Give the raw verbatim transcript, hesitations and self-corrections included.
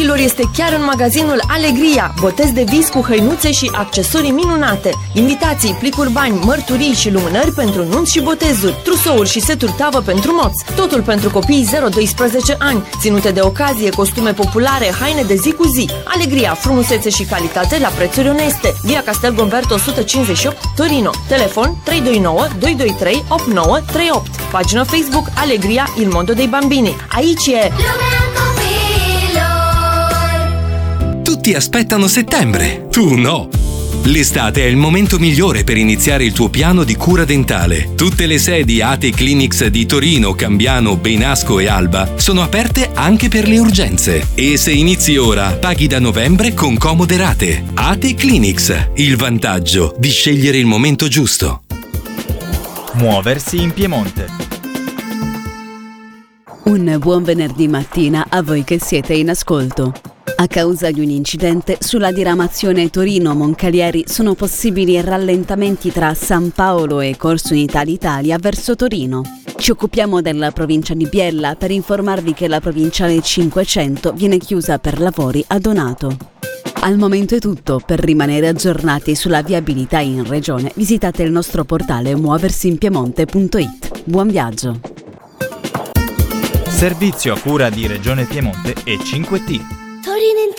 copiilor este chiar în magazinul Alegria. Botez de vis cu hăinuțe și accesorii minunate. Invitații, plicuri bani, mărturii și lumânări pentru nunți și botezuri, trusouri și seturi tavă pentru moți. Totul pentru copii zero doisprezece ani, ținute de ocazie, costume populare, haine de zi cu zi. Alegria, frumusețe și calitate la prețuri oneste. Via Castel Gomberto o sută cincizeci și opt, Torino. Telefon trei doi nouă doi doi trei opt nouă trei opt. Pagină Facebook Alegria Il Mondo dei Bambini. Aici e Tutti aspettano settembre, tu no! L'estate è il momento migliore per iniziare il tuo piano di cura dentale. Tutte le sedi A T E Clinics di Torino, Cambiano, Benasco e Alba sono aperte anche per le urgenze. E se inizi ora, paghi da novembre con comode rate. A T E Clinics, il vantaggio di scegliere il momento giusto. Muoversi in Piemonte. Un buon venerdì mattina a voi che siete in ascolto. A causa di un incidente sulla diramazione Torino-Moncalieri sono possibili rallentamenti tra San Paolo e Corso Unità d'Italia verso Torino. Ci occupiamo della provincia di Biella per informarvi che la provinciale cinquecento viene chiusa per lavori a Donato. Al momento è tutto. Per rimanere aggiornati sulla viabilità in regione visitate il nostro portale muoversinpiemonte punto it. Buon viaggio! Servizio a cura di Regione Piemonte e cinque T.